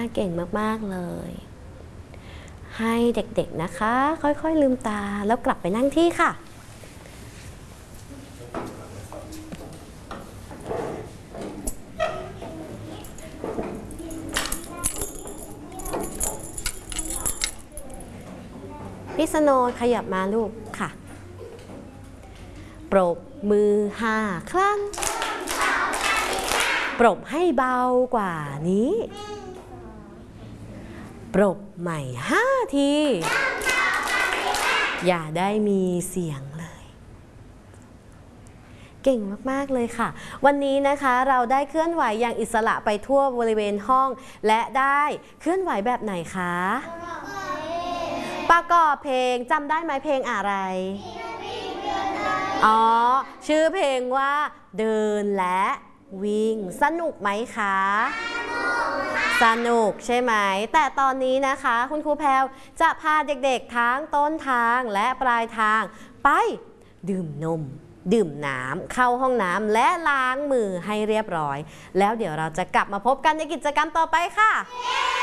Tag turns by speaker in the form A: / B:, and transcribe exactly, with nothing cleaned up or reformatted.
A: เก่งมากๆเลยให้เด็กๆนะคะค่อยๆลืมตาแล้วกลับไปนั่งที่ค่ะพี่สโนว์ขยับมาลูกค่ะปรบมือห้าครั้งปรบให้เบากว่านี้ปรบใหม่ห้าทีอย่าได้มีเสียงเลยเก่งมากๆเลยค่ะวันนี้นะคะเราได้เคลื่อนไหวอย่างอิสระไปทั่วบริเวณห้องและได้เคลื่อนไหวแบบไหนคะประกอบเพลงจำได้ไหมเพลงอะไรอ๋อชื่อเพลงว่าเดินและวิ่งสนุกไหมคะสนุกใช่ไหมแต่ตอนนี้นะคะคุณครูแพรวจะพาเด็กๆทั้งต้นทางและปลายทางไปดื่มนมดื่มน้ำเข้าห้องน้ำและล้างมือให้เรียบร้อยแล้วเดี๋ยวเราจะกลับมาพบกันในกิจกรรมต่อไปค่ะ